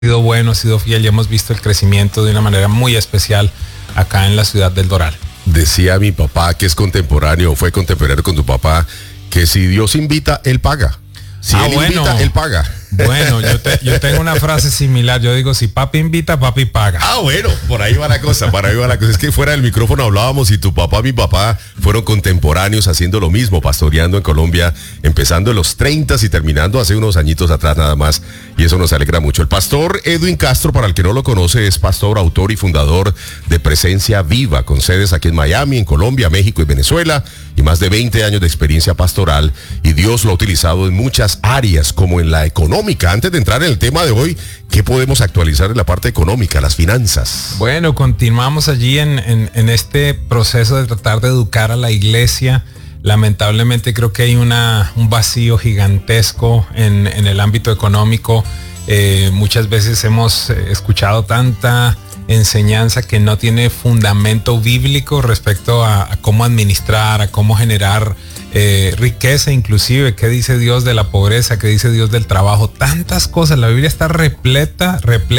sido bueno, ha sido fiel y hemos visto el crecimiento de una manera muy especial acá en la ciudad del Doral. Decía mi papá, que es contemporáneo, fue contemporáneo con tu papá, que si Dios invita, Él paga. Si Él invita, Él paga. Bueno, yo tengo una frase similar. Yo digo, si papi invita, papi paga. Bueno, por ahí va la cosa, Es que fuera del micrófono hablábamos y tu papá, mi papá, fueron contemporáneos haciendo lo mismo, pastoreando en Colombia, empezando en los 30 y terminando hace unos añitos atrás nada más. Y eso nos alegra mucho. El pastor Edwin Castro, para el que no lo conoce, es pastor, autor y fundador de Presencia Viva, con sedes aquí en Miami, en Colombia, México y Venezuela, y más de 20 años de experiencia pastoral. Y Dios lo ha utilizado en muchas áreas, como en la económica. Antes de entrar en el tema de hoy, ¿qué podemos actualizar en la parte económica, las finanzas? Bueno, continuamos allí en este proceso de tratar de educar a la iglesia. Lamentablemente creo que hay un vacío gigantesco en el ámbito económico. Muchas veces hemos escuchado tanta enseñanza que no tiene fundamento bíblico respecto a cómo administrar, a cómo generar riqueza, inclusive qué dice Dios de la pobreza, qué dice Dios del trabajo, tantas cosas. La Biblia está repleta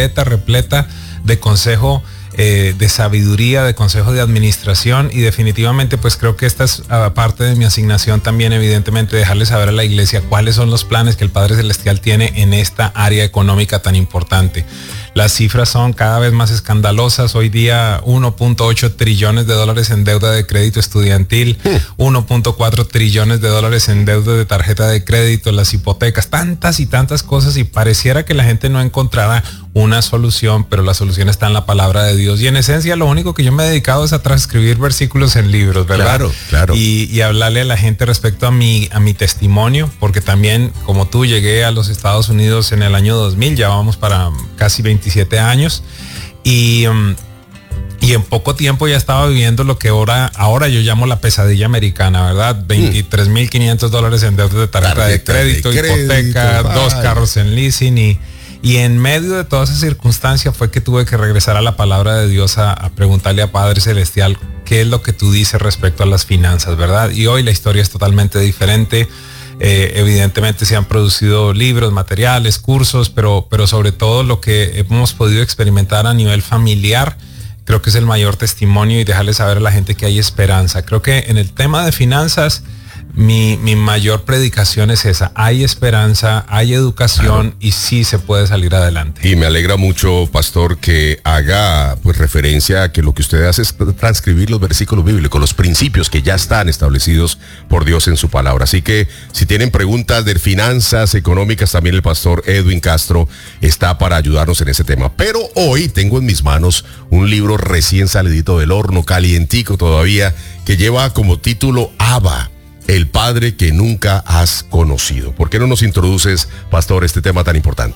de consejo, de sabiduría, de consejo de administración, y definitivamente pues creo que esta es parte de mi asignación también, evidentemente, dejarle saber a la iglesia cuáles son los planes que el Padre Celestial tiene en esta área económica tan importante. Las cifras son cada vez más escandalosas. Hoy día 1.8 trillones de dólares en deuda de crédito estudiantil, 1.4 trillones de dólares en deuda de tarjeta de crédito, las hipotecas, tantas y tantas cosas, y pareciera que la gente no encontrará una solución, pero la solución está en la palabra de Dios. Y en esencia lo único que yo me he dedicado es a transcribir versículos en libros, ¿verdad? Claro. Y hablarle a la gente respecto a mi testimonio, porque también, como tú, llegué a los Estados Unidos en el año 2000, ya vamos para casi 27 años, y en poco tiempo ya estaba viviendo lo que ahora yo llamo la pesadilla americana, ¿verdad? 23.500 dólares en deuda de tarjeta de crédito, hipoteca, 2 carros en leasing, y en medio de toda esa circunstancia fue que tuve que regresar a la palabra de Dios a preguntarle a Padre Celestial qué es lo que tú dices respecto a las finanzas, ¿verdad? Y hoy la historia es totalmente diferente. Evidentemente se han producido libros, materiales, cursos, pero sobre todo lo que hemos podido experimentar a nivel familiar, creo que es el mayor testimonio, y dejarle saber a la gente que hay esperanza. Creo que en el tema de finanzas, mi mayor predicación es esa: hay esperanza, hay educación, y sí se puede salir adelante. Y me alegra mucho, pastor, que haga pues referencia a que lo que usted hace es transcribir los versículos bíblicos, los principios que ya están establecidos por Dios en su palabra. Así que si tienen preguntas de finanzas económicas, también el pastor Edwin Castro está para ayudarnos en ese tema. Pero hoy tengo en mis manos un libro recién salidito del horno, calientico todavía, que lleva como título Abba, el Padre que nunca has conocido. ¿Por qué no nos introduces, pastor, este tema tan importante?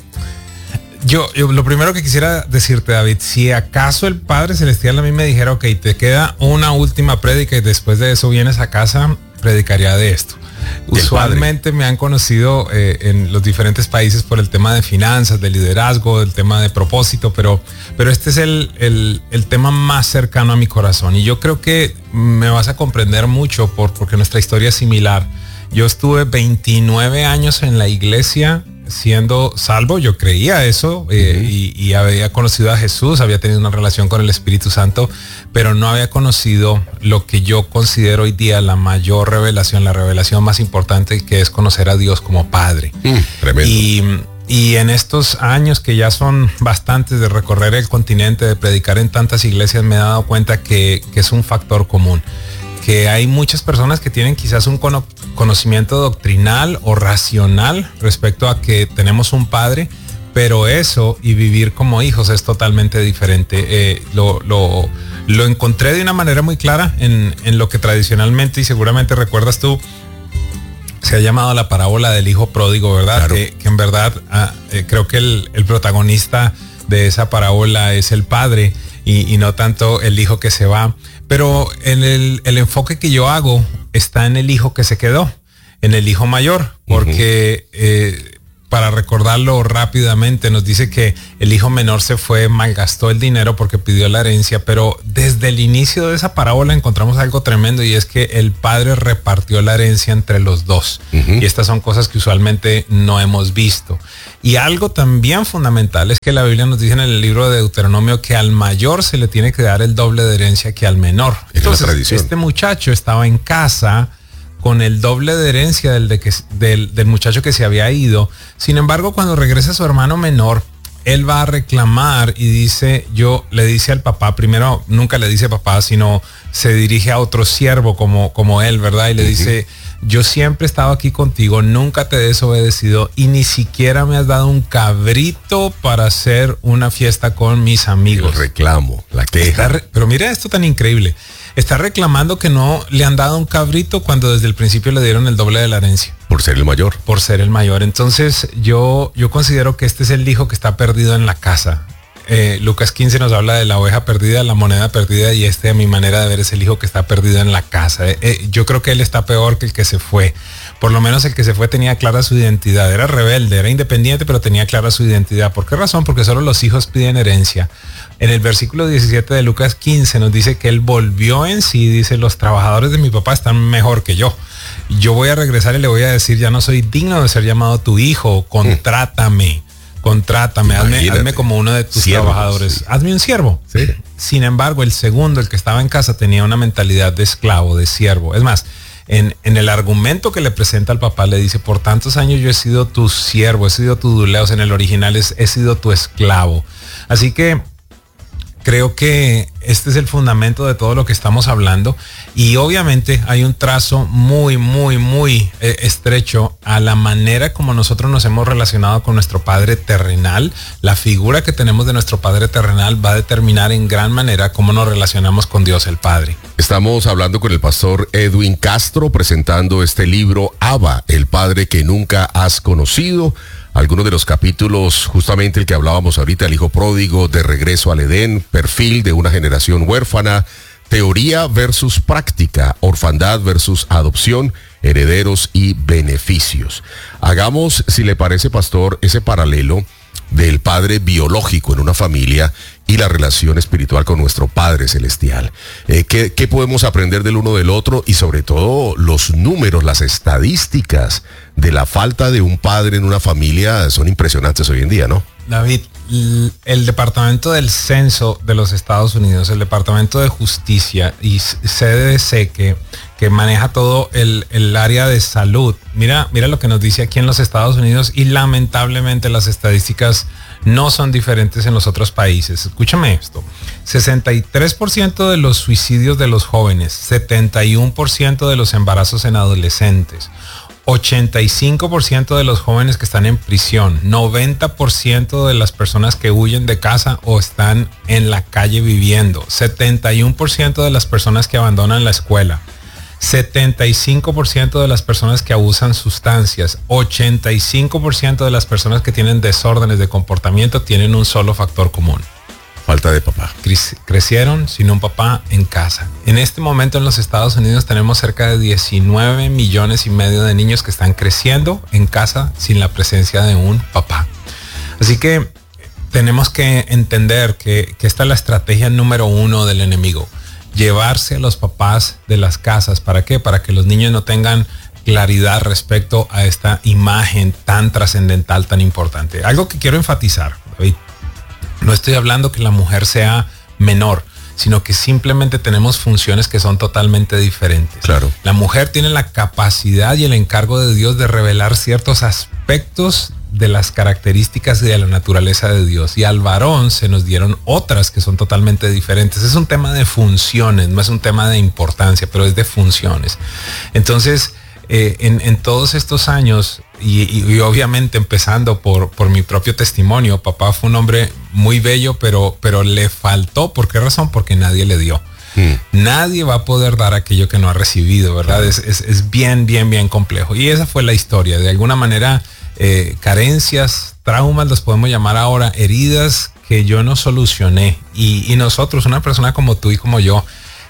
Yo lo primero que quisiera decirte, David, si acaso el Padre Celestial a mí me dijera, ok, te queda una última prédica y después de eso vienes a casa, predicaría de esto. Usualmente me han conocido en los diferentes países por el tema de finanzas, de liderazgo, del tema de propósito, pero este es el tema más cercano a mi corazón, y yo creo que me vas a comprender mucho porque nuestra historia es similar. Yo estuve 29 años en la iglesia siendo salvo, yo creía eso, y había conocido a Jesús, había tenido una relación con el Espíritu Santo, pero no había conocido lo que yo considero hoy día la mayor revelación, la revelación más importante, que es conocer a Dios como Padre. Tremendo. Y en estos años, que ya son bastantes, de recorrer el continente, de predicar en tantas iglesias, me he dado cuenta que es un factor común, que hay muchas personas que tienen quizás un conocimiento doctrinal o racional respecto a que tenemos un Padre, pero eso y vivir como hijos es totalmente diferente. Lo encontré de una manera muy clara en lo que tradicionalmente, y seguramente recuerdas tú, se ha llamado la parábola del hijo pródigo, ¿verdad? Claro. Que en verdad creo que el protagonista de esa parábola es el padre y no tanto el hijo que se va. Pero el enfoque que yo hago está en el hijo que se quedó, en el hijo mayor, porque para recordarlo rápidamente, nos dice que el hijo menor se fue, malgastó el dinero porque pidió la herencia, pero desde el inicio de esa parábola encontramos algo tremendo, y es que el padre repartió la herencia entre los dos. Y estas son cosas que usualmente no hemos visto. Y algo también fundamental es que la Biblia nos dice en el libro de Deuteronomio que al mayor se le tiene que dar el doble de herencia que al menor. Entonces, este muchacho estaba en casa con el doble de herencia del muchacho que se había ido. Sin embargo, cuando regresa su hermano menor, él va a reclamar y le dice al papá, primero nunca le dice papá, sino se dirige a otro siervo como él, ¿verdad? Y le dice, yo siempre he estado aquí contigo, nunca te he desobedecido y ni siquiera me has dado un cabrito para hacer una fiesta con mis amigos. El reclamo, la queja. Pero mira esto tan increíble. Está reclamando que no le han dado un cabrito cuando desde el principio le dieron el doble de la herencia. Por ser el mayor. Por ser el mayor. Entonces yo considero que este es el hijo que está perdido en la casa. Lucas 15 nos habla de la oveja perdida, la moneda perdida, y a mi manera de ver es el hijo que está perdido en la casa. Yo creo que él está peor que el que se fue. Por lo menos el que se fue tenía clara su identidad. Era rebelde, era independiente, pero tenía clara su identidad. ¿Por qué razón? Porque solo los hijos piden herencia. En el versículo 17 de Lucas 15 nos dice que él volvió en sí, dice, los trabajadores de mi papá están mejor que yo. Yo voy a regresar y le voy a decir, ya no soy digno de ser llamado tu hijo, contrátame, hazme como uno de tus trabajadores, sí. Hazme un siervo. Sí. Sin embargo, el segundo, el que estaba en casa, tenía una mentalidad de esclavo, de siervo. Es más, en el argumento que le presenta al papá, le dice, por tantos años yo he sido tu siervo, he sido tu duleos, en el original he sido tu esclavo. Así que creo que este es el fundamento de todo lo que estamos hablando, y obviamente hay un trazo muy, muy, muy estrecho a la manera como nosotros nos hemos relacionado con nuestro Padre terrenal. La figura que tenemos de nuestro Padre terrenal va a determinar en gran manera cómo nos relacionamos con Dios el Padre. Estamos hablando con el pastor Edwin Castro, presentando este libro, Abba, el Padre que nunca has conocido. Algunos de los capítulos, justamente el que hablábamos ahorita, el hijo pródigo, de regreso al Edén, perfil de una generación huérfana, teoría versus práctica, orfandad versus adopción, herederos y beneficios. Hagamos, si le parece, pastor, ese paralelo del padre biológico en una familia y la relación espiritual con nuestro Padre Celestial. ¿Qué podemos aprender del uno del otro? Y sobre todo los números, las estadísticas de la falta de un padre en una familia son impresionantes hoy en día, ¿no? David, el Departamento del Censo de los Estados Unidos, el Departamento de Justicia y CDC que maneja todo el área de salud. Mira lo que nos dice aquí en los Estados Unidos, y lamentablemente las estadísticas no son diferentes en los otros países. Escúchame esto: 63% de los suicidios de los jóvenes, 71% de los embarazos en adolescentes, 85% de los jóvenes que están en prisión, 90% de las personas que huyen de casa o están en la calle viviendo, 71% de las personas que abandonan la escuela, 75% de las personas que abusan sustancias, 85% de las personas que tienen desórdenes de comportamiento tienen un solo factor común: falta de papá. Crecieron sin un papá en casa. En este momento en los Estados Unidos tenemos cerca de 19 millones y medio de niños que están creciendo en casa sin la presencia de un papá. Así que tenemos que entender que esta es la estrategia número 1 del enemigo: llevarse a los papás de las casas. ¿Para qué? Para que los niños no tengan claridad respecto a esta imagen tan trascendental, tan importante. Algo que quiero enfatizar, David: no estoy hablando que la mujer sea menor, sino que simplemente tenemos funciones que son totalmente diferentes. Claro. La mujer tiene la capacidad y el encargo de Dios de revelar ciertos aspectos de las características y de la naturaleza de Dios, y al varón se nos dieron otras que son totalmente diferentes. Es un tema de funciones, no es un tema de importancia, pero es de funciones. Entonces, en todos estos años, y obviamente empezando por mi propio testimonio, papá fue un hombre muy bello, pero le faltó. ¿Por qué razón? Porque nadie le dio. Nadie va a poder dar aquello que no ha recibido, ¿verdad? Es bien, bien, bien complejo. Y esa fue la historia. De alguna manera, carencias, traumas, los podemos llamar ahora, heridas que yo no solucioné. Y nosotros, una persona como tú y como yo,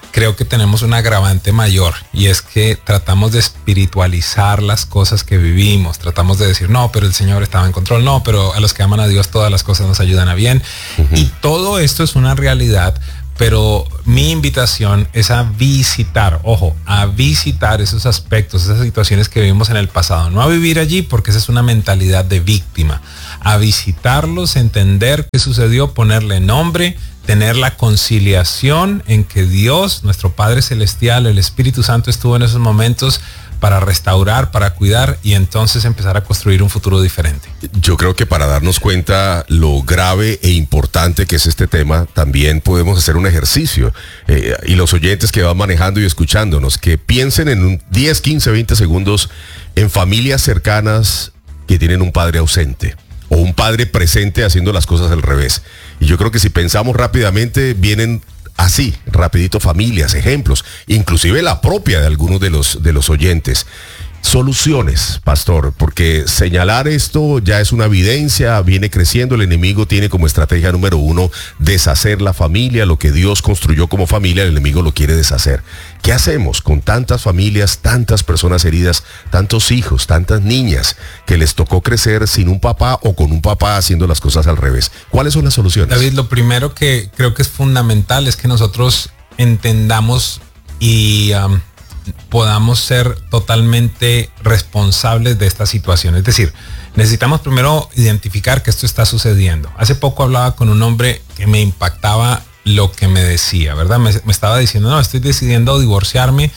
creo que tenemos un agravante mayor, y es que tratamos de espiritualizar las cosas que vivimos, tratamos de decir, no, pero el Señor estaba en control, no, pero a los que aman a Dios todas las cosas nos ayudan a bien. Y todo esto es una realidad, pero mi invitación es a visitar, ojo, a visitar esos aspectos, esas situaciones que vivimos en el pasado, no a vivir allí porque esa es una mentalidad de víctima, a visitarlos, entender qué sucedió, ponerle nombre, tener la conciliación en que Dios, nuestro Padre Celestial, el Espíritu Santo estuvo en esos momentos para restaurar, para cuidar y entonces empezar a construir un futuro diferente. Yo creo que para darnos cuenta lo grave e importante que es este tema, también podemos hacer un ejercicio. Y los oyentes que van manejando y escuchándonos, que piensen en un 10, 15, 20 segundos en familias cercanas que tienen un padre ausente o un padre presente haciendo las cosas al revés. Y yo creo que si pensamos rápidamente, vienen así, rapidito, familias, ejemplos, inclusive la propia de algunos de los oyentes. Soluciones, pastor, porque señalar esto ya es una evidencia, viene creciendo, el enemigo tiene como estrategia número 1 deshacer la familia, lo que Dios construyó como familia, el enemigo lo quiere deshacer. ¿Qué hacemos con tantas familias, tantas personas heridas, tantos hijos, tantas niñas que les tocó crecer sin un papá o con un papá haciendo las cosas al revés? ¿Cuáles son las soluciones? David, lo primero que creo que es fundamental es que nosotros entendamos y podamos ser totalmente responsables de esta situación. Es decir, necesitamos primero identificar que esto está sucediendo. Hace poco hablaba con un hombre que me impactaba lo que me decía, ¿verdad? Me estaba diciendo, no, estoy decidiendo divorciarme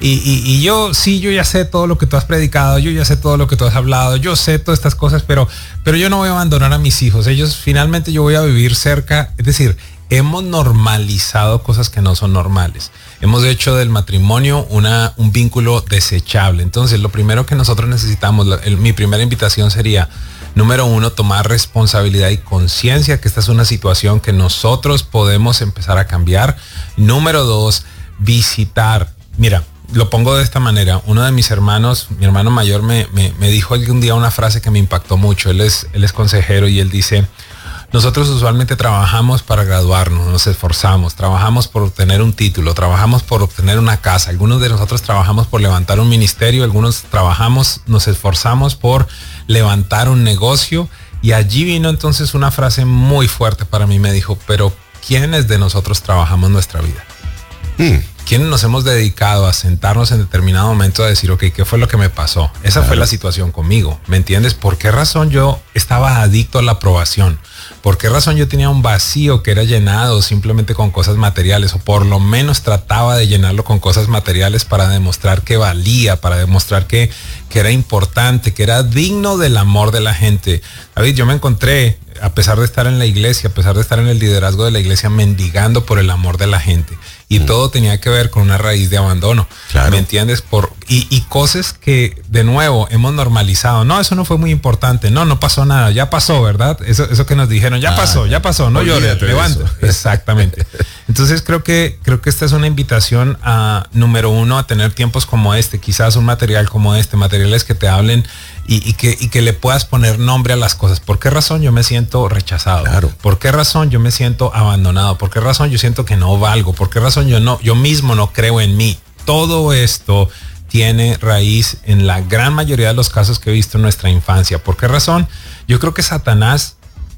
y yo ya sé todo lo que tú has predicado, yo ya sé todo lo que tú has hablado, yo sé todas estas cosas, pero yo no voy a abandonar a mis hijos. Finalmente yo voy a vivir cerca. Es decir, hemos normalizado cosas que no son normales. Hemos hecho del matrimonio un vínculo desechable. Entonces, lo primero que nosotros necesitamos, mi primera invitación sería, número 1, tomar responsabilidad y conciencia que esta es una situación que nosotros podemos empezar a cambiar. Número 2, visitar. Mira, lo pongo de esta manera. Uno de mis hermanos, mi hermano mayor, me dijo algún día una frase que me impactó mucho. Él es consejero y él dice: nosotros usualmente trabajamos para graduarnos, nos esforzamos, trabajamos por obtener un título, trabajamos por obtener una casa, algunos de nosotros trabajamos por levantar un ministerio, algunos nos esforzamos por levantar un negocio, y allí vino entonces una frase muy fuerte para mí. Me dijo, pero ¿quiénes de nosotros trabajamos nuestra vida? ¿Quiénes nos hemos dedicado a sentarnos en determinado momento a decir, ok, ¿qué fue lo que me pasó? Esa fue la situación conmigo, ¿me entiendes? ¿Por qué razón yo estaba adicto a la aprobación? ¿Por qué razón yo tenía un vacío que era llenado simplemente con cosas materiales? O por lo menos trataba de llenarlo con cosas materiales para demostrar que valía, para demostrar que era importante, que era digno del amor de la gente. David, yo me encontré, a pesar de estar en la iglesia, a pesar de estar en el liderazgo de la iglesia, mendigando por el amor de la gente. Y todo tenía que ver con una raíz de abandono. Claro. ¿Me entiendes? Y cosas que, de nuevo, hemos normalizado. No, eso no fue muy importante. No pasó nada. Ya pasó, ¿verdad? Eso que nos dijeron, ya pasó. No llores, levanta. Exactamente. Entonces creo que esta es una invitación número 1, a tener tiempos como este, quizás un material como este, materiales que te hablen y que le puedas poner nombre a las cosas. ¿Por qué razón yo me siento rechazado? Claro. ¿Por qué razón yo me siento abandonado? ¿Por qué razón yo siento que no valgo? ¿Por qué razón yo mismo no creo en mí? Todo esto tiene raíz en la gran mayoría de los casos que he visto en nuestra infancia. ¿Por qué razón? Yo creo que Satanás,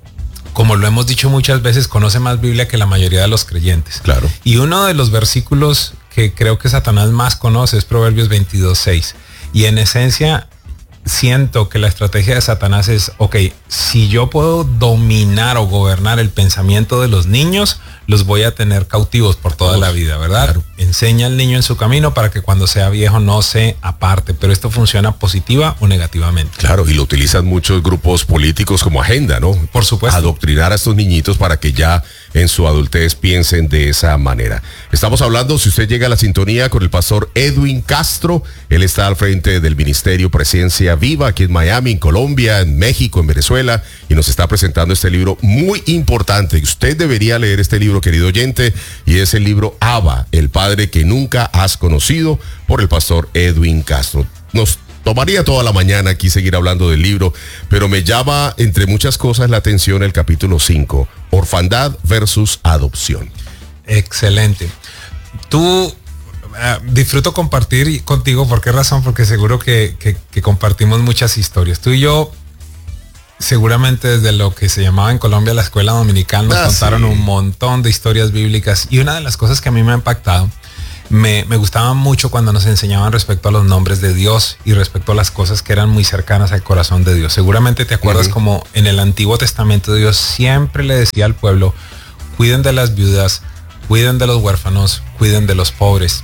como lo hemos dicho muchas veces, conoce más Biblia que la mayoría de los creyentes. Claro. Y uno de los versículos que creo que Satanás más conoce es Proverbios 22:6. Y en esencia, siento que la estrategia de Satanás es, ok, si yo puedo dominar o gobernar el pensamiento de los niños, los voy a tener cautivos por toda la vida, ¿verdad? Claro. Enseña al niño en su camino para que cuando sea viejo no se aparte, pero esto funciona positiva o negativamente. Claro, y lo utilizan muchos grupos políticos como agenda, ¿no? Por supuesto. Adoctrinar a estos niñitos para que ya en su adultez piensen de esa manera. Estamos hablando, si usted llega a la sintonía, con el pastor Edwin Castro. Él está al frente del Ministerio Presencia Viva aquí en Miami, en Colombia, en México, en Venezuela, y nos está presentando este libro muy importante. Usted debería leer este libro, querido oyente, y es el libro Abba, el Padre que nunca has conocido, por el pastor Edwin Castro. Nos tomaría toda la mañana aquí seguir hablando del libro, pero me llama, entre muchas cosas, la atención el capítulo 5, orfandad versus adopción. Excelente. Tú disfruto compartir contigo. ¿Por qué razón? Porque seguro que compartimos muchas historias. Tú y yo, seguramente desde lo que se llamaba en Colombia la escuela dominical, nos contaron un montón de historias bíblicas. Y una de las cosas que a mí me ha impactado, me gustaba mucho cuando nos enseñaban respecto a los nombres de Dios y respecto a las cosas que eran muy cercanas al corazón de Dios. Seguramente te acuerdas como en el Antiguo Testamento Dios siempre le decía al pueblo: cuiden de las viudas, cuiden de los huérfanos, cuiden de los pobres.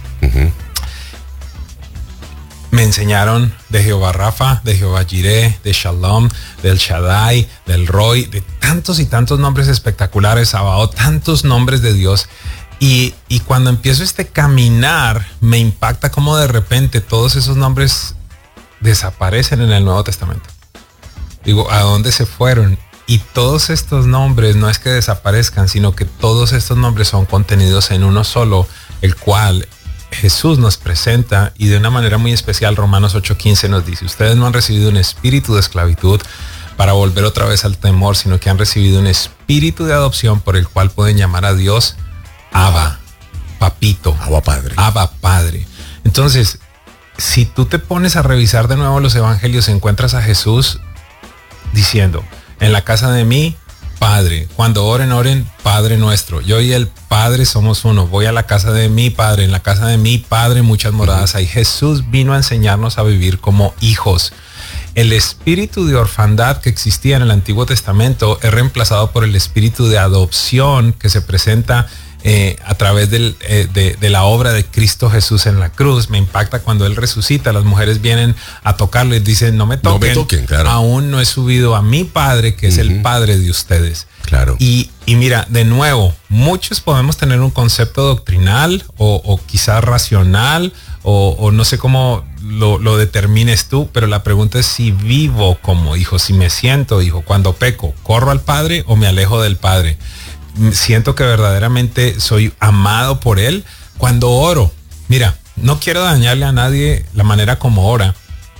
Me enseñaron de Jehová Rafa, de Jehová Jireh, de Shalom, del Shaddai, del Roy, de tantos y tantos nombres espectaculares, Sabaoth, tantos nombres de Dios. Y cuando empiezo este caminar, me impacta cómo de repente todos esos nombres desaparecen en el Nuevo Testamento. Digo, ¿a dónde se fueron? Y todos estos nombres no es que desaparezcan, sino que todos estos nombres son contenidos en uno solo, el cual Jesús nos presenta, y de una manera muy especial. Romanos 8:15 nos dice: ustedes no han recibido un espíritu de esclavitud para volver otra vez al temor, sino que han recibido un espíritu de adopción por el cual pueden llamar a Dios Abba, papito, Abba Padre. Abba Padre. Entonces, si tú te pones a revisar de nuevo los evangelios, encuentras a Jesús diciendo: en la casa de mi Padre, cuando oren, oren Padre nuestro. Yo y el Padre somos uno. Voy a la casa de mi Padre. En la casa de mi Padre muchas moradas hay. Jesús vino a enseñarnos a vivir como hijos. El espíritu de orfandad que existía en el Antiguo Testamento es reemplazado por el espíritu de adopción que se presenta a través de la obra de Cristo Jesús en la cruz. Me impacta cuando Él resucita. Las mujeres vienen a tocarlo y dicen: no me toquen, claro. Aún no he subido a mi Padre, que es el Padre de ustedes. Claro. Y mira, de nuevo, muchos podemos tener un concepto doctrinal o quizás racional o no sé cómo lo determines tú, pero la pregunta es si vivo como hijo, si me siento hijo. Cuando peco, ¿corro al Padre o me alejo del Padre? Siento que verdaderamente soy amado por Él. Cuando oro, mira, no quiero dañarle a nadie la manera como ora,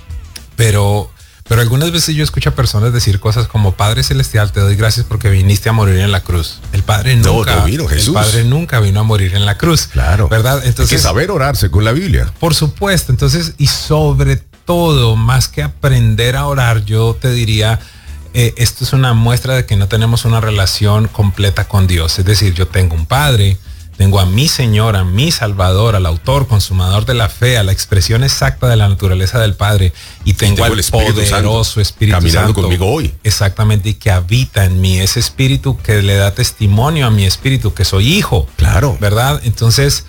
pero algunas veces yo escucho a personas decir cosas como: Padre Celestial, te doy gracias porque viniste a morir en la cruz. El Padre nunca vino a morir en la cruz. Claro. ¿Verdad? Entonces, hay que saber orar según la Biblia. Por supuesto. Entonces, y sobre todo, más que aprender a orar, yo te diría: esto es una muestra de que no tenemos una relación completa con Dios. Es decir, yo tengo un Padre, tengo a mi Señor, a mi Salvador, al autor, consumador de la fe, a la expresión exacta de la naturaleza del Padre, y tengo al poderoso Espíritu caminando Santo conmigo hoy. Exactamente, y que habita en mí, ese espíritu que le da testimonio a mi espíritu que soy hijo. Claro. ¿Verdad? Entonces,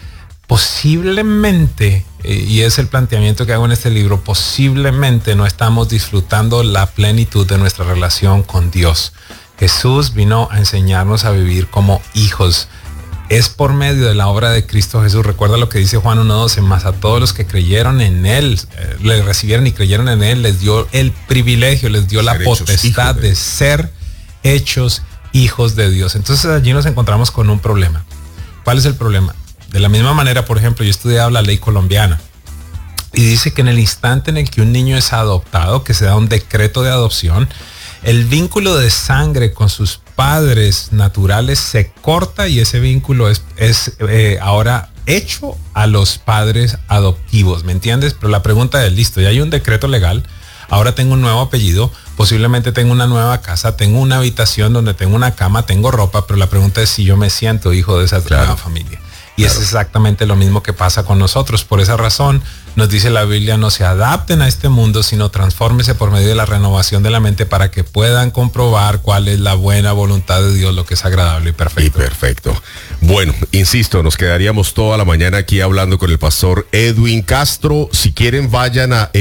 posiblemente, y es el planteamiento que hago en este libro, posiblemente no estamos disfrutando la plenitud de nuestra relación con Dios. Jesús vino a enseñarnos a vivir como hijos. Es por medio de la obra de Cristo Jesús. Recuerda lo que dice Juan 1:12: más a todos los que creyeron en Él, le recibieron y creyeron en Él, les dio el privilegio, les dio la potestad de ser hechos hijos de Dios. Entonces allí nos encontramos con un problema. ¿Cuál es el problema? De la misma manera, por ejemplo, yo estudiaba la ley colombiana y dice que en el instante en el que un niño es adoptado, que se da un decreto de adopción, el vínculo de sangre con sus padres naturales se corta y ese vínculo es ahora hecho a los padres adoptivos, ¿me entiendes? Pero la pregunta es: listo, ya hay un decreto legal, ahora tengo un nuevo apellido, posiblemente tengo una nueva casa, tengo una habitación donde tengo una cama, tengo ropa, pero la pregunta es si yo me siento hijo de esa nueva familia. Y es exactamente lo mismo que pasa con nosotros. Por esa razón nos dice la Biblia: no se adapten a este mundo, sino transfórmese por medio de la renovación de la mente para que puedan comprobar cuál es la buena voluntad de Dios, lo que es agradable y perfecto. Y perfecto. Bueno, insisto, nos quedaríamos toda la mañana aquí hablando con el pastor Edwin Castro. Si quieren, vayan a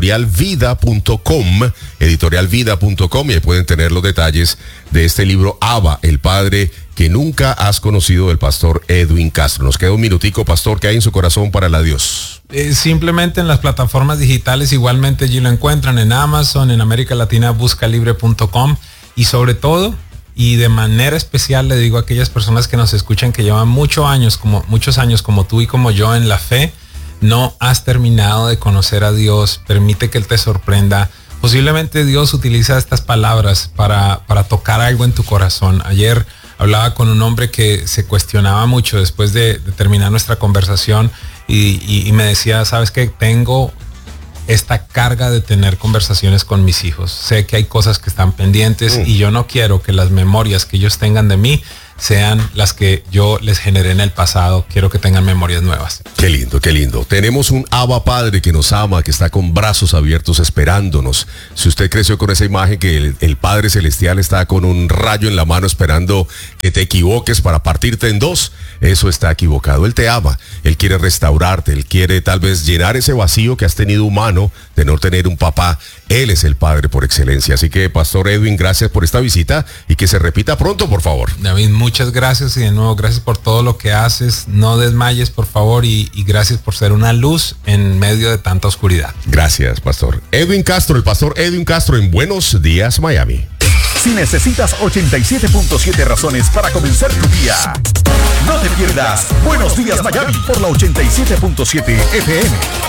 editorialvida.com y ahí pueden tener los detalles de este libro, Abba, el Padre que nunca has conocido, del pastor Edwin Castro. Nos queda un minutico, pastor. ¿Qué hay en su corazón para la Dios? Simplemente en las plataformas digitales, igualmente allí lo encuentran, en Amazon, en América Latina, buscalibre.com, y sobre todo, y de manera especial, le digo a aquellas personas que nos escuchan que llevan muchos años como tú y como yo en la fe, no has terminado de conocer a Dios, permite que Él te sorprenda. Posiblemente Dios utiliza estas palabras para tocar algo en tu corazón. Ayer hablaba con un hombre que se cuestionaba mucho después de terminar nuestra conversación y me decía, ¿sabes qué? Tengo esta carga de tener conversaciones con mis hijos. Sé que hay cosas que están pendientes y yo no quiero que las memorias que ellos tengan de mí sean las que yo les generé en el pasado. Quiero que tengan memorias nuevas. Qué lindo, qué lindo. Tenemos un Abba Padre que nos ama, que está con brazos abiertos esperándonos. Si usted creció con esa imagen que el Padre Celestial está con un rayo en la mano esperando que te equivoques para partirte en dos, eso está equivocado. Él te ama, Él quiere restaurarte, Él quiere tal vez llenar ese vacío que has tenido humano de no tener un papá. Él es el Padre por excelencia. Así que, Pastor Edwin, gracias por esta visita y que se repita pronto, por favor. David, muchas gracias y de nuevo gracias por todo lo que haces. No desmayes, por favor, y gracias por ser una luz en medio de tanta oscuridad. Gracias, Pastor Edwin Castro, el Pastor Edwin Castro en Buenos Días, Miami. Si necesitas 87.7 razones para comenzar tu día, no te pierdas Buenos Días, Miami por la 87.7 FM.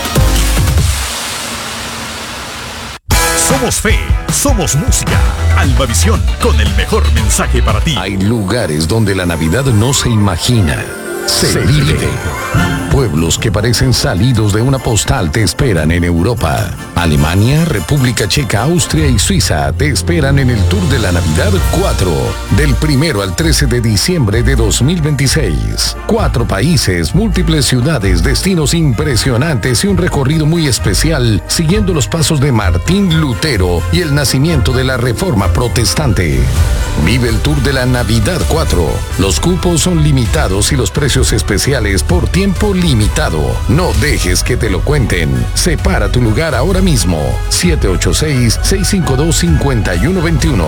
Somos fe, somos música. Albavisión, con el mejor mensaje para ti. Hay lugares donde la Navidad no se imagina, se vive. Pueblos que parecen salidos de una postal te esperan en Europa. Alemania, República Checa, Austria y Suiza te esperan en el Tour de la Navidad 4, del 1 al 13 de diciembre de 2026. 4 países, múltiples ciudades, destinos impresionantes y un recorrido muy especial siguiendo los pasos de Martín Lutero y el nacimiento de la Reforma Protestante. Vive el Tour de la Navidad 4. Los cupos son limitados y los precios especiales por tiempo limitado. No dejes que te lo cuenten. Separa tu lugar ahora mismo. 786-652-5121.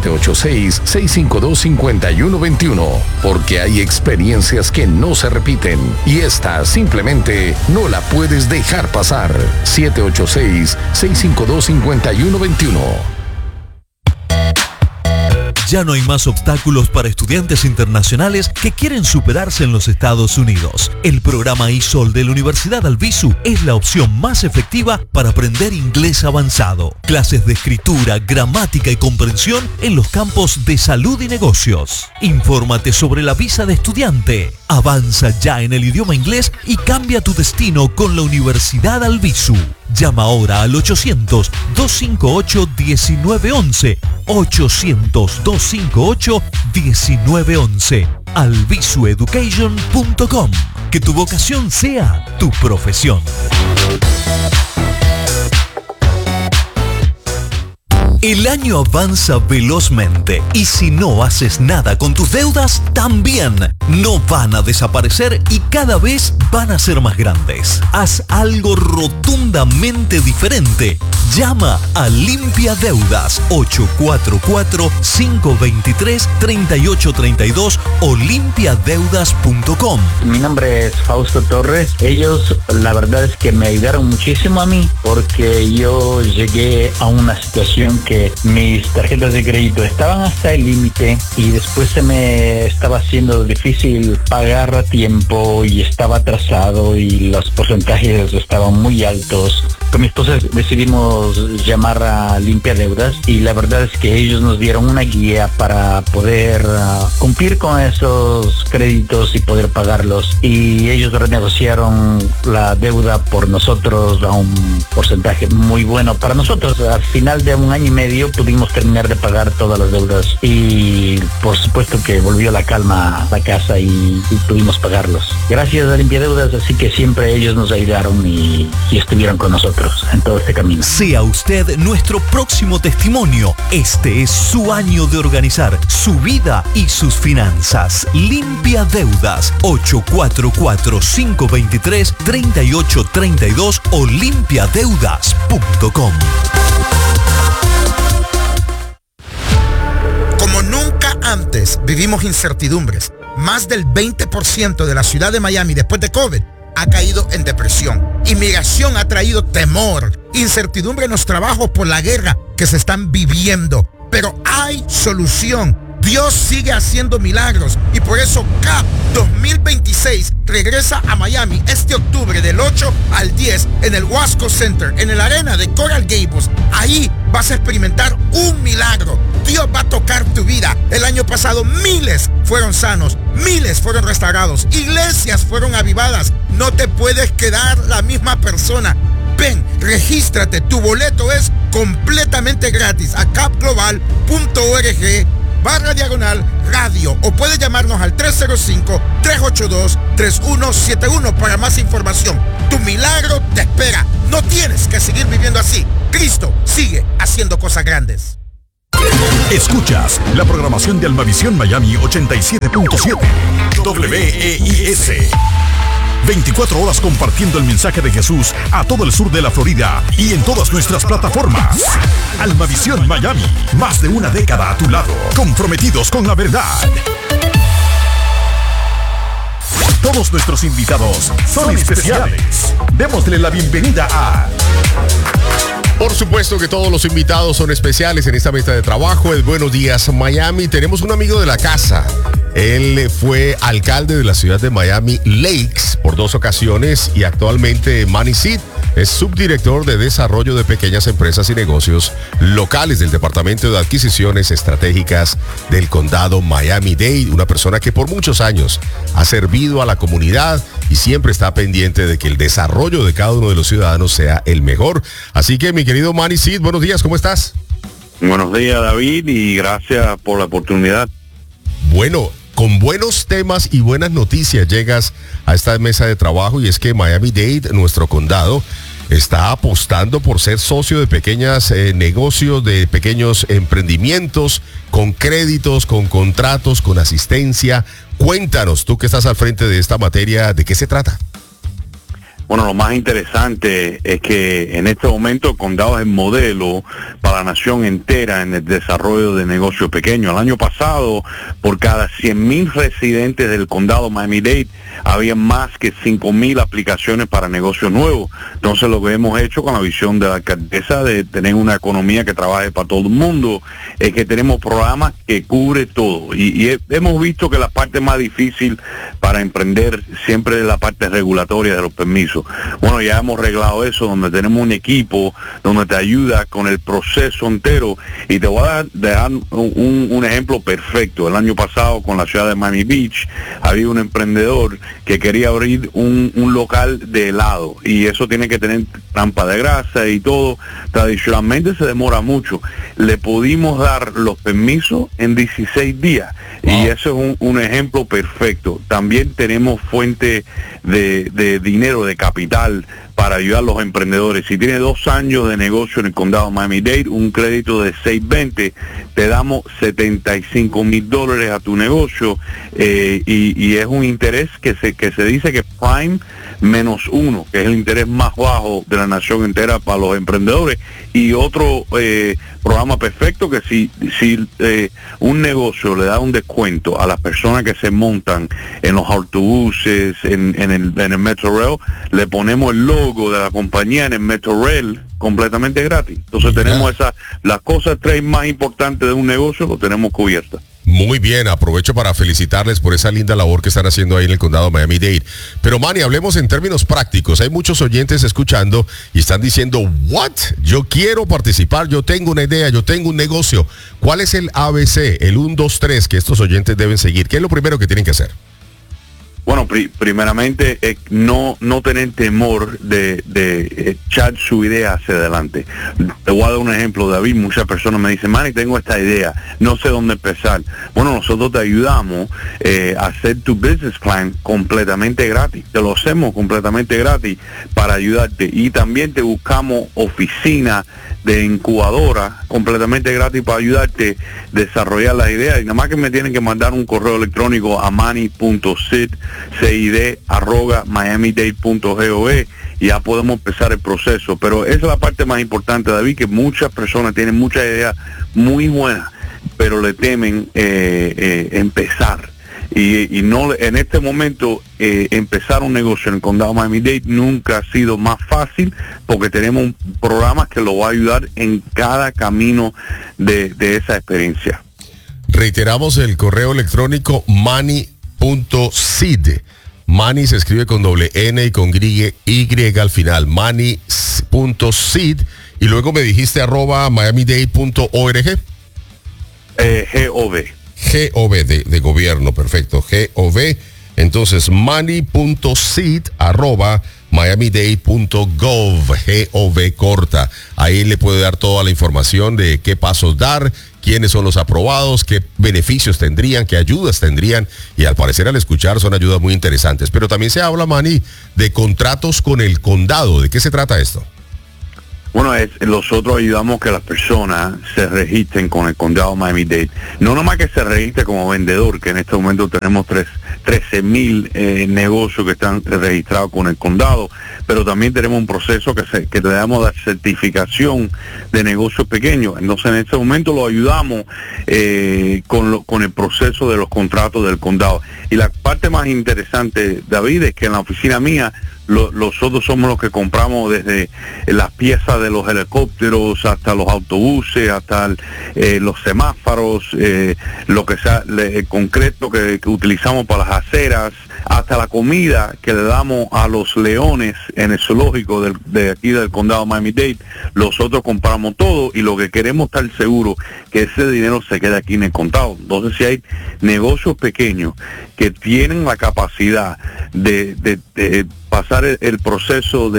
786-652-5121. Porque hay experiencias que no se repiten y esta simplemente no la puedes dejar pasar. 786-652-5121. Ya no hay más obstáculos para estudiantes internacionales que quieren superarse en los Estados Unidos. El programa eSol de la Universidad Albizu es la opción más efectiva para aprender inglés avanzado. Clases de escritura, gramática y comprensión en los campos de salud y negocios. Infórmate sobre la visa de estudiante. Avanza ya en el idioma inglés y cambia tu destino con la Universidad Albizu. Llama ahora al 800-258-1911. 800-258-1911. albizueducation.com. Que tu vocación sea tu profesión. El año avanza velozmente y si no haces nada con tus deudas, también no van a desaparecer y cada vez van a ser más grandes. Haz algo rotundamente diferente. Llama a Limpia Deudas 844-523-3832 o limpiadeudas.com. Mi nombre es Fausto Torres. Ellos, la verdad es que me ayudaron muchísimo a mí porque yo llegué a una situación que mis tarjetas de crédito estaban hasta el límite y después se me estaba haciendo difícil pagar a tiempo y estaba atrasado y los porcentajes estaban muy altos. Con mi esposa decidimos llamar a Limpia Deudas y la verdad es que ellos nos dieron una guía para poder cumplir con esos créditos y poder pagarlos, y ellos renegociaron la deuda por nosotros a un porcentaje muy bueno para nosotros. Al final de un año y medio pudimos terminar de pagar todas las deudas y por supuesto que volvió la calma a la casa y pudimos pagarlos. Gracias a Limpia Deudas, así que siempre ellos nos ayudaron y estuvieron con nosotros en todo este camino. Sea usted nuestro próximo testimonio. Este es su año de organizar su vida y sus finanzas. Limpia Deudas 844-523-3832 o limpiadeudas.com. Como nunca antes vivimos incertidumbres. Más del 20% de la ciudad de Miami después de COVID ha caído en depresión. Inmigración ha traído temor, incertidumbre en los trabajos por la guerra que se están viviendo. Pero hay solución Dios sigue haciendo milagros y por eso CAP 2026 regresa a Miami este octubre del 8 al 10 en el Wasco Center, en el arena de Coral Gables. Ahí vas a experimentar un milagro. Dios va a tocar tu vida. El año pasado miles fueron sanos, miles fueron restaurados, iglesias fueron avivadas. No te puedes quedar la misma persona. Ven, regístrate, tu boleto es completamente gratis a capglobal.org/radio o puedes llamarnos al 305-382-3171 para más información. Tu milagro te espera. No tienes que seguir viviendo así. Cristo sigue haciendo cosas grandes. Escuchas la programación de Almavisión Miami 87.7 WEIS. 24 horas compartiendo el mensaje de Jesús a todo el sur de la Florida y en todas nuestras plataformas. Almavisión Miami, más de una década a tu lado, comprometidos con la verdad. Todos nuestros invitados son especiales. Démosle la bienvenida a... Por supuesto que todos los invitados son especiales en esta mesa de trabajo. El Buenos Días Miami. Tenemos un amigo de la casa. Él fue alcalde de la ciudad de Miami Lakes por 2 ocasiones y actualmente Manny Seed es subdirector de desarrollo de pequeñas empresas y negocios locales del Departamento de Adquisiciones Estratégicas del Condado Miami-Dade. Una persona que por muchos años ha servido a la comunidad y siempre está pendiente de que el desarrollo de cada uno de los ciudadanos sea el mejor. Así que mi querido Manny Seed, buenos días, ¿cómo estás? Buenos días, David, y gracias por la oportunidad. Bueno, con buenos temas y buenas noticias llegas a esta mesa de trabajo, y es que Miami-Dade, nuestro condado, está apostando por ser socio de pequeños negocios, de pequeños emprendimientos, con créditos, con contratos, con asistencia. Cuéntanos, tú que estás al frente de esta materia, ¿de qué se trata? Bueno, lo más interesante es que en este momento el condado es el modelo para la nación entera en el desarrollo de negocios pequeños. El año pasado, por cada 100,000 residentes del condado Miami-Dade, había más que 5,000 aplicaciones para negocios nuevos. Entonces, lo que hemos hecho con la visión de la alcaldesa de tener una economía que trabaje para todo el mundo, es que tenemos programas que cubre todo. Y hemos visto que la parte más difícil para emprender siempre es la parte regulatoria de los permisos. Bueno, ya hemos arreglado eso, donde tenemos un equipo donde te ayuda con el proceso entero, y te voy a dar un ejemplo perfecto. El año pasado, con la ciudad de Miami Beach, había un emprendedor que quería abrir un local de helado, y eso tiene que tener trampa de grasa y todo. Tradicionalmente se demora mucho. Le pudimos dar los permisos en 16 días. Wow. Y eso es un ejemplo perfecto. También tenemos fuente de dinero, de capital, para ayudar a los emprendedores. Si tienes 2 años de negocio en el condado Miami-Dade, un crédito de 620, te damos $75,000 a tu negocio, y es un interés que se dice que Prime -1, que es el interés más bajo de la nación entera para los emprendedores. Y otro programa perfecto, que si un negocio le da un descuento a las personas que se montan en los autobuses, en el Metro Rail, le ponemos el logo de la compañía en el Metro Rail completamente gratis. Entonces tenemos las cosas 3 más importantes de un negocio, lo tenemos cubiertas. Muy bien, aprovecho para felicitarles por esa linda labor que están haciendo ahí en el condado Miami-Dade. Pero Manny, hablemos en términos prácticos. Hay muchos oyentes escuchando y están diciendo, ¿what? Yo quiero participar, yo tengo una idea, yo tengo un negocio. ¿Cuál es el ABC, el 1, 2, 3 que estos oyentes deben seguir? ¿Qué es lo primero que tienen que hacer? Bueno, primeramente, no tener temor de echar su idea hacia adelante. Te voy a dar un ejemplo, David. Muchas personas me dicen, Manny, tengo esta idea, no sé dónde empezar. Bueno, nosotros te ayudamos a hacer tu business plan completamente gratis. Te lo hacemos completamente gratis para ayudarte. Y también te buscamos oficina de incubadora completamente gratis para ayudarte a desarrollar las ideas. Y nada más que me tienen que mandar un correo electrónico a manny.sid@miamidade.gov y ya podemos empezar el proceso. Pero esa es la parte más importante, David, que muchas personas tienen muchas ideas muy buenas, pero le temen empezar. Y no, en este momento empezar un negocio en el condado Miami-Dade nunca ha sido más fácil, porque tenemos un programa que lo va a ayudar en cada camino de esa experiencia. Reiteramos el correo electrónico money.seed. Money se escribe con doble N y con Y al final. Money.seed. Y luego me dijiste @miamidade.org. GOV. GOV de gobierno, perfecto. GOV. Entonces, money.seed @miamidade.gov, GOV corta. Ahí le puede dar toda la información de qué pasos dar, quiénes son los aprobados, qué beneficios tendrían, qué ayudas tendrían, y al parecer al escuchar son ayudas muy interesantes. Pero también se habla, Manny, de contratos con el condado. ¿De qué se trata esto? Bueno, nosotros ayudamos que las personas se registren con el condado Miami-Dade. No nomás que se registre como vendedor, que en este momento tenemos 13,000 negocios que están registrados con el condado, pero también tenemos un proceso que le damos la certificación de negocios pequeños. Entonces en este momento lo ayudamos con el proceso de los contratos del condado. Y la parte más interesante, David, es que en la oficina mía nosotros somos los que compramos desde las piezas de los helicópteros hasta los autobuses, hasta los semáforos, lo que sea, el concreto que utilizamos para las aceras, hasta la comida que le damos a los leones en el zoológico de aquí del condado Miami-Dade. Nosotros compramos todo y lo que queremos estar seguros que ese dinero se quede aquí en el condado. Entonces, si hay negocios pequeños que tienen la capacidad de pasar el proceso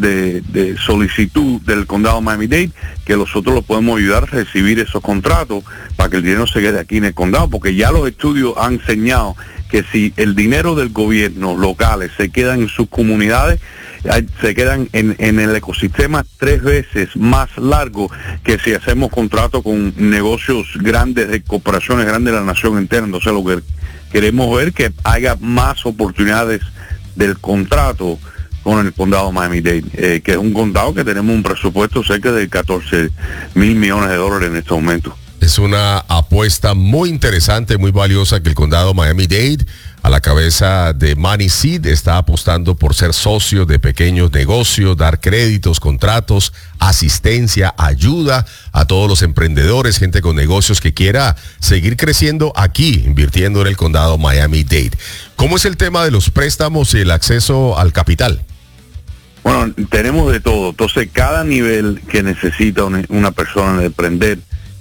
de solicitud del condado Miami-Dade, que nosotros lo podemos ayudar a recibir esos contratos para que el dinero se quede aquí en el condado, porque ya los estudios han enseñado que si el dinero del gobierno locales se queda en sus comunidades, se quedan en el ecosistema 3 veces más largo que si hacemos contratos con negocios grandes, de corporaciones grandes de la nación entera. Entonces lo que queremos ver que haya más oportunidades del contrato con el condado Miami-Dade, que es un condado que tenemos un presupuesto cerca de 14,000 millones de dólares en este momento. Es una apuesta muy interesante, muy valiosa que el condado Miami-Dade, a la cabeza de Money Seed, está apostando por ser socio de pequeños negocios, dar créditos, contratos, asistencia, ayuda a todos los emprendedores, gente con negocios que quiera seguir creciendo aquí, invirtiendo en el condado Miami-Dade. ¿Cómo es el tema de los préstamos y el acceso al capital? Bueno, tenemos de todo. Entonces, cada nivel que necesita una persona de emprender,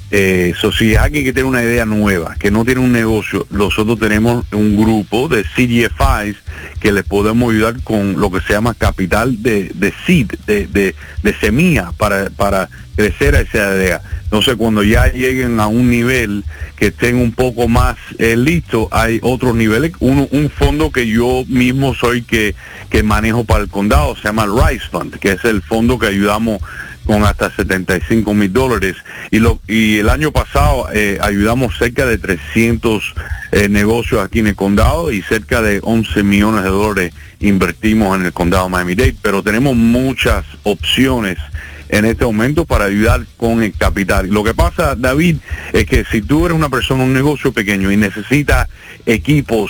si alguien que tiene una idea nueva, que no tiene un negocio, nosotros tenemos un grupo de CDFIs que les podemos ayudar con lo que se llama capital de seed, de semilla para crecer a esa idea. Entonces, cuando ya lleguen a un nivel que estén un poco más listos, hay otros niveles. Un fondo que yo mismo soy que manejo para el condado, se llama el Rise Fund, que es el fondo que ayudamos con hasta $75,000, y el año pasado ayudamos cerca de 300 negocios aquí en el condado, y cerca de 11 millones de dólares invertimos en el condado Miami-Dade, pero tenemos muchas opciones en este momento para ayudar con el capital. Lo que pasa, David, es que si tú eres una persona, un negocio pequeño y necesitas equipos,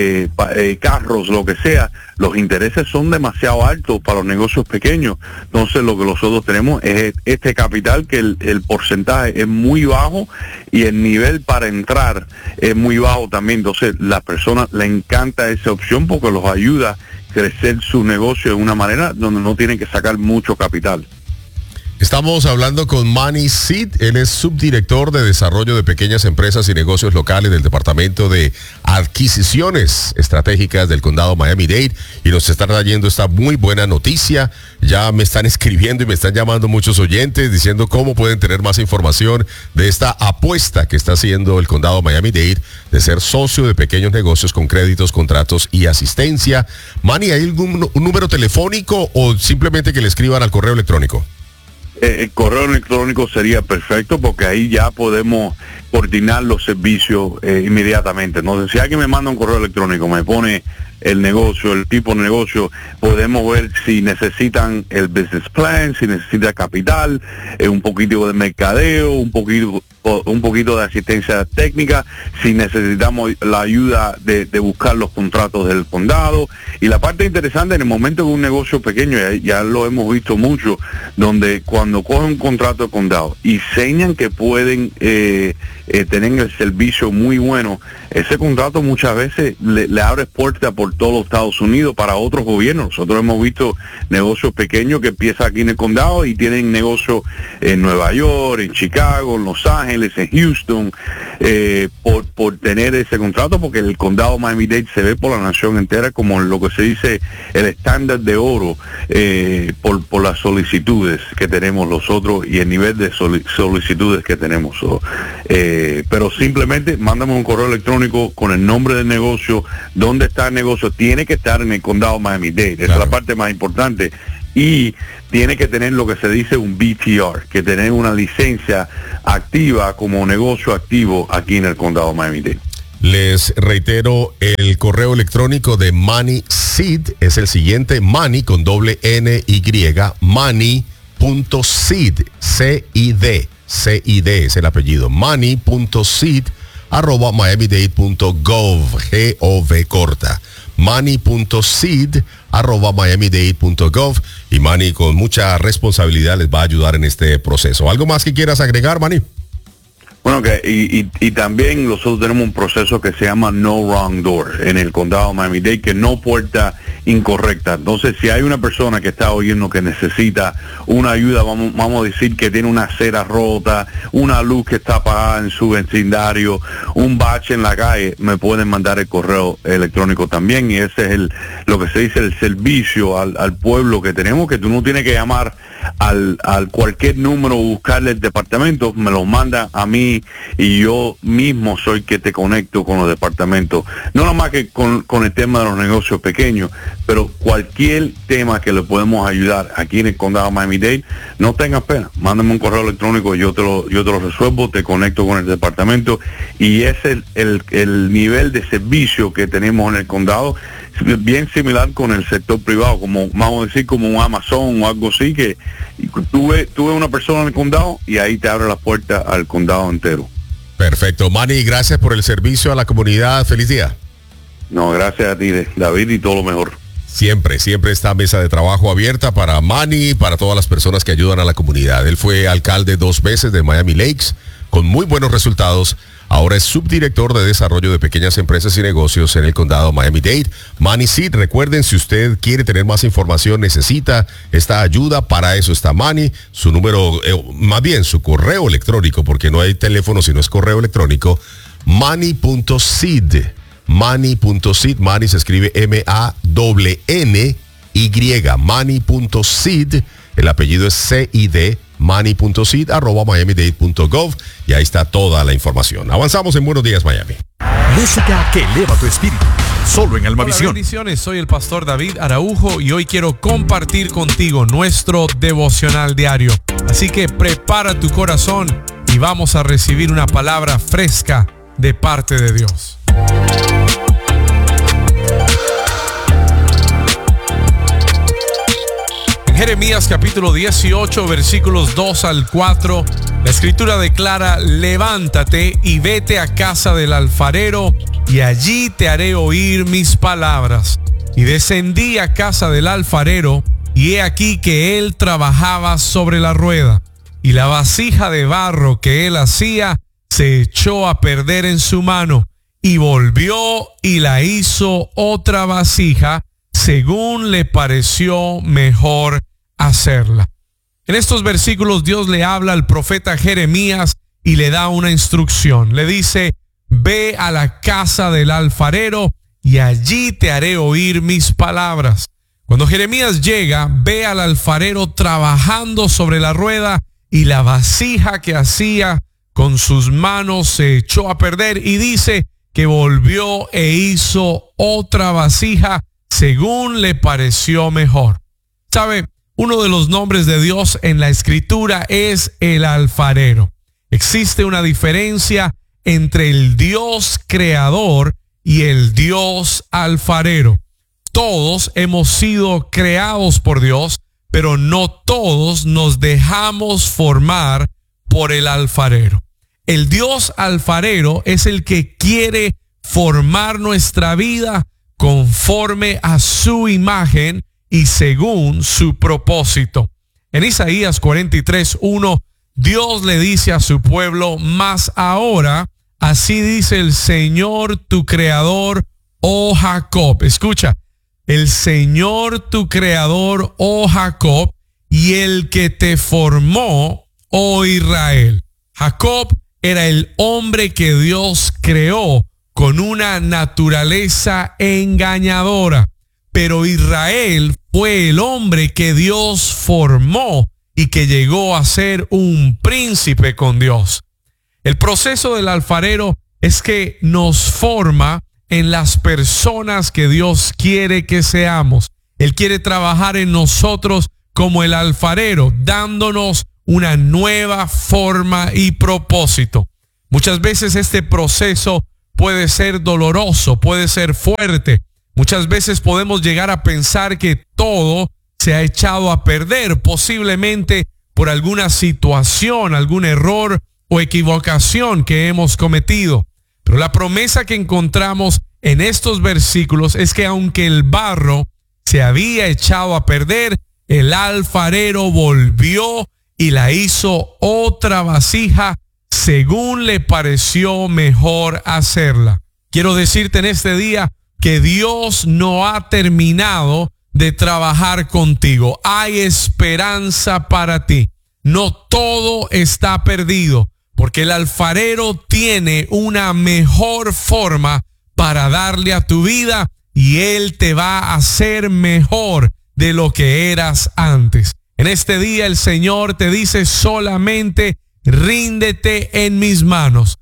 carros, lo que sea, los intereses son demasiado altos para los negocios pequeños. Entonces lo que nosotros tenemos es este capital, que el porcentaje es muy bajo y el nivel para entrar es muy bajo también. Entonces las personas les encanta esa opción porque los ayuda a crecer su negocio de una manera donde no tienen que sacar mucho capital. Estamos hablando con Money Seed. Él es subdirector de desarrollo de pequeñas empresas y negocios locales del Departamento de Adquisiciones Estratégicas del condado Miami-Dade, y nos está trayendo esta muy buena noticia. Ya me están escribiendo y me están llamando muchos oyentes diciendo cómo pueden tener más información de esta apuesta que está haciendo el condado Miami-Dade de ser socio de pequeños negocios con créditos, contratos y asistencia. Manny, ¿hay algún número telefónico o simplemente que le escriban al correo electrónico? El correo electrónico sería perfecto, porque ahí ya podemos coordinar los servicios inmediatamente. Entonces, si alguien me manda un correo electrónico, me pone el negocio, el tipo de negocio, podemos ver si necesitan el business plan, si necesita capital, un poquito de mercadeo, un poquito de asistencia técnica, si necesitamos la ayuda de buscar los contratos del condado. Y la parte interesante, en el momento de un negocio pequeño, ya lo hemos visto mucho, donde cuando cogen un contrato de condado y señan que pueden tener el servicio muy bueno, ese contrato muchas veces le abre puertas por todos los Estados Unidos para otros gobiernos. Nosotros hemos visto negocios pequeños que empiezan aquí en el condado y tienen negocios en Nueva York, en Chicago, en Los Ángeles, en Houston, por tener ese contrato, porque el condado Miami-Dade se ve por la nación entera como lo que se dice el estándar de oro, por las solicitudes que tenemos nosotros y el nivel de solicitudes que tenemos. Pero simplemente mándame un correo electrónico con el nombre del negocio, dónde está el negocio. Tiene que estar en el condado Miami-Dade, claro. Esa es la parte más importante. Y tiene que tener lo que se dice un BTR, que tener una licencia activa como negocio activo aquí en el condado Miami-Dade. Les reitero, el correo electrónico de Money Seed es el siguiente: money con doble N-Y, money.seed, C-I-D es el apellido, money.seed @miamidade.gov, G-O-V corta, money.seed @miamidade.gov, y Manny con mucha responsabilidad les va a ayudar en este proceso. ¿Algo más que quieras agregar, Manny? Bueno, y también nosotros tenemos un proceso que se llama No Wrong Door en el condado Miami-Dade, que no puerta incorrecta. Entonces, si hay una persona que está oyendo que necesita una ayuda, vamos a decir que tiene una acera rota, una luz que está apagada en su vecindario, un bache en la calle, me pueden mandar el correo electrónico también, y ese es lo que se dice el servicio al pueblo que tenemos, que tú no tienes que llamar al cualquier número, buscarle el departamento, me lo manda a mí y yo mismo soy que te conecto con los departamentos, no nada más que con el tema de los negocios pequeños, pero cualquier tema que le podemos ayudar aquí en el condado Miami-Dade, no tengas pena, mándame un correo electrónico, yo te lo resuelvo, te conecto con el departamento, y es el nivel de servicio que tenemos en el condado, bien similar con el sector privado, como vamos a decir como un Amazon o algo así, que tuve una persona en el condado y ahí te abre la puerta al condado entero. Perfecto, Manny, gracias por el servicio a la comunidad. Feliz día. No, gracias a ti, David, y todo lo mejor. Siempre esta mesa de trabajo abierta para Manny, para todas las personas que ayudan a la comunidad. Él fue alcalde 2 veces de Miami Lakes con muy buenos resultados. Ahora es subdirector de desarrollo de pequeñas empresas y negocios en el condado Miami-Dade. Money Seed, recuerden, si usted quiere tener más información, necesita esta ayuda, para eso está Manny. Su número, más bien su correo electrónico, porque no hay teléfono sino es correo electrónico, money.seed. Money.seed, Manny se escribe M-A-N-N-Y, money.seed, el apellido es C-I-D, money.seed @miamidade.gov, y ahí está toda la información. Avanzamos en Buenos Días Miami. Música que eleva tu espíritu, solo en Almavisión. Hola, bendiciones, soy el pastor David Araujo y hoy quiero compartir contigo nuestro devocional diario. Así que prepara tu corazón y vamos a recibir una palabra fresca de parte de Dios. Jeremías capítulo 18 versículos 2 al 4, la escritura declara: levántate y vete a casa del alfarero, y allí te haré oír mis palabras. Y descendí a casa del alfarero, y he aquí que él trabajaba sobre la rueda, y la vasija de barro que él hacía se echó a perder en su mano, y volvió y la hizo otra vasija, según le pareció mejor hacerla. En estos versículos Dios le habla al profeta Jeremías y le da una instrucción. Le dice: ve a la casa del alfarero y allí te haré oír mis palabras. Cuando Jeremías llega, ve al alfarero trabajando sobre la rueda, y la vasija que hacía con sus manos se echó a perder, y dice que volvió e hizo otra vasija según le pareció mejor. ¿Sabe? Uno de los nombres de Dios en la escritura es el alfarero. Existe una diferencia entre el Dios creador y el Dios alfarero. todos hemos sido creados por Dios, pero no todos nos dejamos formar por el alfarero. El Dios alfarero es el que quiere formar nuestra vida conforme a su imagen y según su propósito. En Isaías 43:1, Dios le dice a su pueblo: mas ahora, así dice el Señor tu creador, oh Jacob. Escucha, el Señor tu creador, oh Jacob, y el que te formó, oh Israel. Jacob era el hombre que Dios creó con una naturaleza engañadora, pero Israel fue el hombre que Dios formó y que llegó a ser un príncipe con Dios. El proceso del alfarero es que nos forma en las personas que Dios quiere que seamos. Él quiere trabajar en nosotros como el alfarero, dándonos una nueva forma y propósito. Muchas veces este proceso puede ser doloroso, puede ser fuerte. Muchas veces podemos llegar a pensar que todo se ha echado a perder, posiblemente por alguna situación, algún error o equivocación que hemos cometido. Pero la promesa que encontramos en estos versículos es que aunque el barro se había echado a perder, el alfarero volvió y la hizo otra vasija según le pareció mejor hacerla. Quiero decirte en este día que Dios no ha terminado de trabajar contigo. Hay esperanza para ti. No todo está perdido, porque el alfarero tiene una mejor forma para darle a tu vida y Él te va a hacer mejor de lo que eras antes. En este día el Señor te dice solamente: ríndete en mis manos.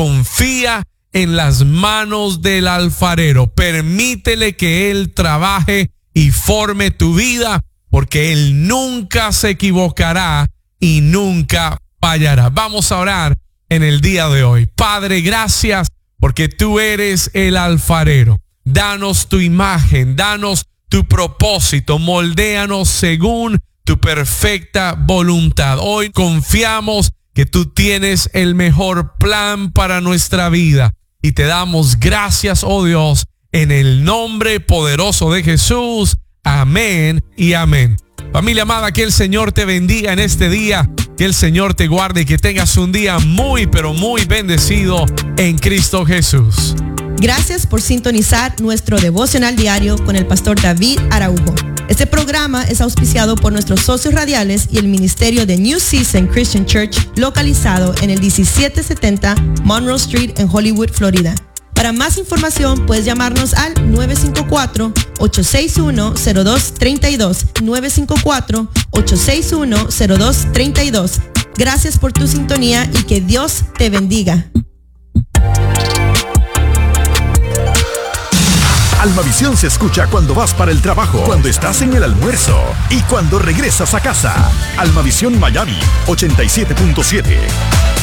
Confía en las manos del alfarero. Permítele que Él trabaje y forme tu vida, porque Él nunca se equivocará y nunca fallará. Vamos a orar en el día de hoy. Padre, gracias porque tú eres el alfarero. Danos tu imagen, danos tu propósito, moldéanos según tu perfecta voluntad. Hoy confiamos que tú tienes el mejor plan para nuestra vida y te damos gracias, oh Dios, en el nombre poderoso de Jesús. Amén y amén. Familia amada, que el Señor te bendiga en este día, que el Señor te guarde y que tengas un día muy, pero muy bendecido en Cristo Jesús. Gracias por sintonizar nuestro devocional diario con el pastor David Araujo. Este programa es auspiciado por nuestros socios radiales y el ministerio de New Season Christian Church, localizado en el 1770 Monroe Street en Hollywood, Florida. Para más información puedes llamarnos al 954-861-0232, 954-861-0232. Gracias por tu sintonía y que Dios te bendiga. Almavisión se escucha cuando vas para el trabajo, cuando estás en el almuerzo y cuando regresas a casa. Almavisión Miami 87.7.